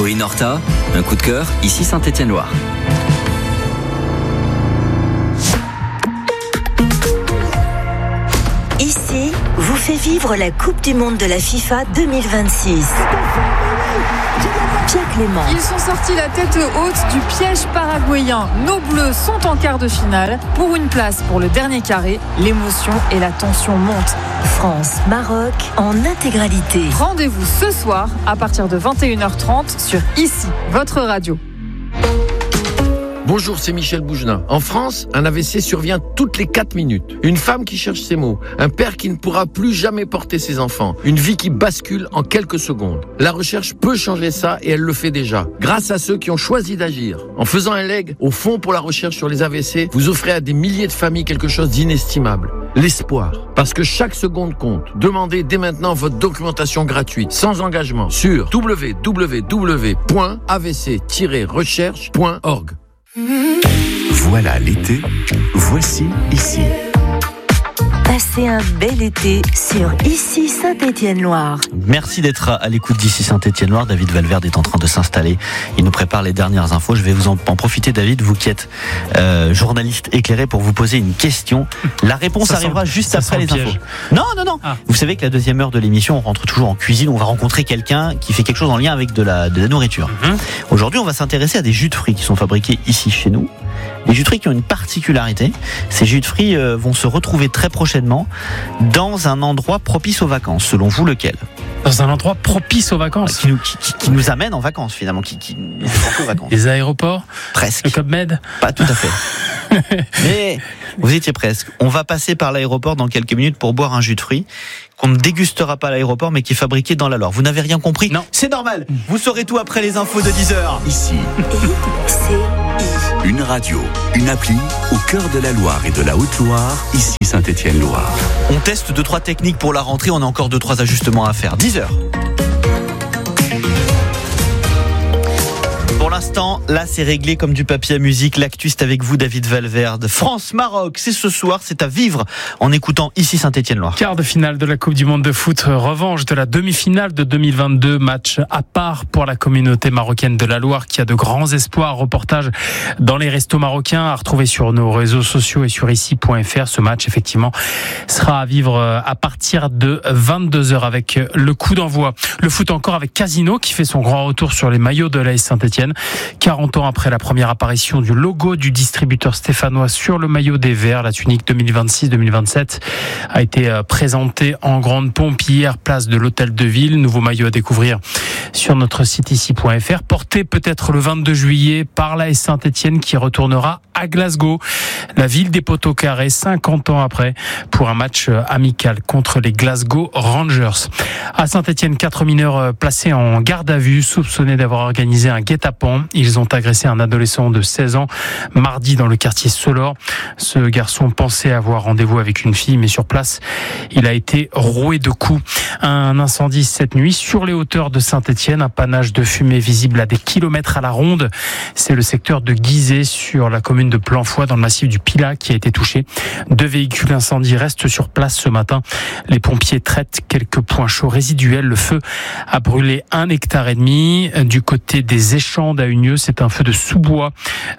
et Norta, un coup de cœur, ici Saint-Étienne-Loire. Ici, vous fait vivre la Coupe du Monde de la FIFA 2026. Pierre Clément. Ils sont sortis la tête haute du piège paraguayen. Nos Bleus sont en quart de finale. Pour une place pour le dernier carré, l'émotion et la tension montent. France-Maroc en intégralité. Rendez-vous ce soir à partir de 21h30 sur Ici, votre radio. Bonjour, c'est Michel Bougenin. En France, un AVC survient toutes les 4 minutes. Une femme qui cherche ses mots, un père qui ne pourra plus jamais porter ses enfants, une vie qui bascule en quelques secondes. La recherche peut changer ça et elle le fait déjà, grâce à ceux qui ont choisi d'agir. En faisant un leg au Fonds pour la recherche sur les AVC, vous offrez à des milliers de familles quelque chose d'inestimable. L'espoir. Parce que chaque seconde compte. Demandez dès maintenant votre documentation gratuite, sans engagement, sur www.avc-recherche.org. Voilà l'été, voici Ici. Passez un bel été sur Ici Saint-Étienne-Loire. Merci d'être à l'écoute d'Ici Saint-Étienne-Loire. David Valverde est en train de s'installer. Il nous prépare les dernières infos. Je vais vous en profiter, David, vous qui êtes journaliste éclairé, pour vous poser une question. La réponse arrivera juste après les infos. Non. Ah. Vous savez que la deuxième heure de l'émission, on rentre toujours en cuisine. On va rencontrer quelqu'un qui fait quelque chose en lien avec de la nourriture. Aujourd'hui, on va s'intéresser à des jus de fruits qui sont fabriqués ici chez nous. Les jus de fruits qui ont une particularité. Ces jus de fruits vont se retrouver très prochainement dans un endroit propice aux vacances. Selon vous, lequel ? Dans un endroit propice aux vacances. Qui nous amène en vacances, finalement. Qui nous apporte aux vacances. Les aéroports ? Presque. Le Club Med ? Pas tout à fait. Mais vous étiez presque. On va passer par l'aéroport dans quelques minutes pour boire un jus de fruits qu'on ne dégustera pas à l'aéroport, mais qui est fabriqué dans la Loire. Vous n'avez rien compris ? Non. C'est normal. Vous saurez tout après les infos de 10h. Ici. Une radio, une appli au cœur de la Loire et de la Haute-Loire, ici Saint-Étienne-Loire. On teste 2-3 techniques pour la rentrée. On a encore 2-3 ajustements à faire. 10h. Pour l'instant, là, c'est réglé comme du papier à musique. L'actu, c'est avec vous, David Valverde. France-Maroc, c'est ce soir, c'est à vivre en écoutant Ici Saint-Étienne-Loire. Quart de finale de la Coupe du Monde de foot, revanche de la demi-finale de 2022, match à part pour la communauté marocaine de la Loire qui a de grands espoirs. Reportage dans les restos marocains à retrouver sur nos réseaux sociaux et sur ici.fr. Ce match, effectivement, sera à vivre à partir de 22h avec le coup d'envoi. Le foot encore avec Casino qui fait son grand retour sur les maillots de l'AS Saint-Étienne. 40 ans après la première apparition du logo du distributeur stéphanois sur le maillot des Verts, la tunique 2026-2027 a été présentée en grande pompe hier, place de l'Hôtel de Ville. Nouveau maillot à découvrir sur notre site ici.fr. Porté peut-être le 22 juillet par l'AS Saint-Étienne qui retournera à Glasgow, la ville des poteaux carrés, 50 ans après, pour un match amical contre les Glasgow Rangers. À Saint-Étienne, 4 mineurs placés en garde à vue, soupçonnés d'avoir organisé un guet-apens. Ils ont agressé un adolescent de 16 ans mardi dans le quartier Solor. Ce garçon pensait avoir rendez-vous avec une fille, mais sur place, il a été roué de coups. Un incendie cette nuit sur les hauteurs de Saint-Étienne, un panache de fumée visible à des kilomètres à la ronde. C'est le secteur de Gizeh sur la commune de Planfoy dans le massif du Pilat qui a été touché. 2 véhicules incendies restent sur place ce matin. Les pompiers traitent quelques points chauds résiduels. Le feu a brûlé 1,5 hectare. Du côté des Échandes à Unieux, c'est un feu de sous-bois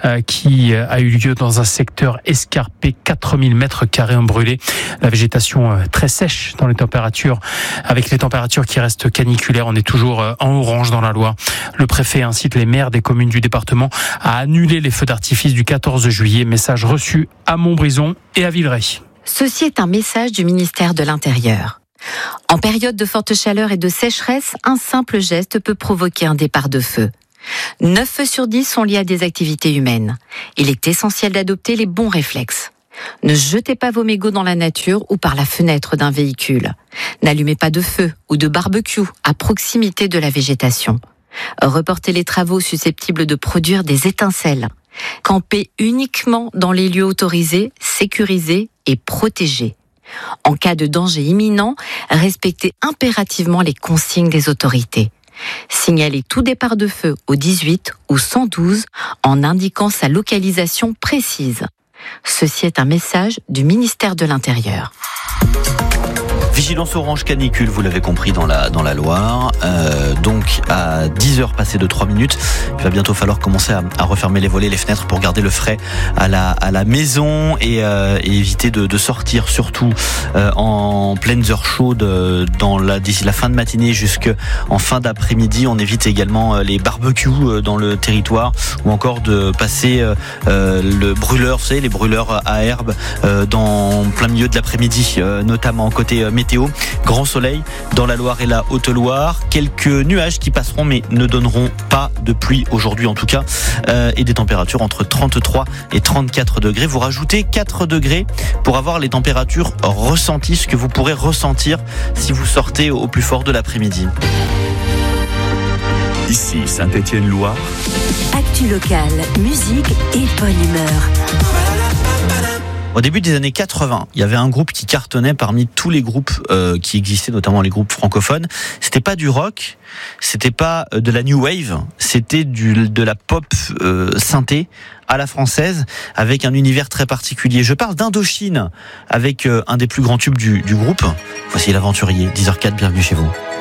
qui a eu lieu dans un secteur escarpé. 4000 mètres carrés ont brûlé. La végétation très sèche dans les températures, avec les températures qui restent caniculaires. On est toujours en orange dans la Loire. Le préfet incite les maires des communes du département à annuler les feux d'artifice du 14 juillet. Message reçu à Montbrison et à Villeray. Ceci est un message du ministère de l'Intérieur. En période de forte chaleur et de sécheresse, un simple geste peut provoquer un départ de feu. 9 feux sur 10 sont liés à des activités humaines. Il est essentiel d'adopter les bons réflexes. Ne jetez pas vos mégots dans la nature ou par la fenêtre d'un véhicule. N'allumez pas de feu ou de barbecue à proximité de la végétation. Reportez les travaux susceptibles de produire des étincelles. Campez uniquement dans les lieux autorisés, sécurisés et protégés. En cas de danger imminent, respectez impérativement les consignes des autorités. Signalez tout départ de feu au 18 ou 112 en indiquant sa localisation précise. Ceci est un message du ministère de l'Intérieur. Vigilance orange canicule, vous l'avez compris, dans la Loire. Donc à 10h passées de 3 minutes, il va bientôt falloir commencer à refermer les volets, les fenêtres pour garder le frais à la maison et éviter de sortir, surtout en pleines heures chaudes d'ici la fin de matinée jusqu'en fin d'après-midi. On évite également les barbecues dans le territoire ou encore de passer le brûleur, vous savez, les brûleurs à herbe dans plein milieu de l'après-midi, notamment côté météo. Grand soleil dans la Loire et la Haute-Loire. Quelques nuages qui passeront mais ne donneront pas de pluie aujourd'hui en tout cas. Et des températures entre 33 et 34 degrés. Vous rajoutez 4 degrés pour avoir les températures ressenties, ce que vous pourrez ressentir si vous sortez au plus fort de l'après-midi. Ici Saint-Étienne-Loire. Actu locale, musique et bonne humeur. Au début des années 80, il y avait un groupe qui cartonnait parmi tous les groupes qui existaient, notamment les groupes francophones. C'était pas du rock, c'était pas de la new wave, c'était de la pop synthé à la française, avec un univers très particulier. Je parle d'Indochine, avec un des plus grands tubes du groupe. Voici l'Aventurier, 10h04, bienvenue chez vous.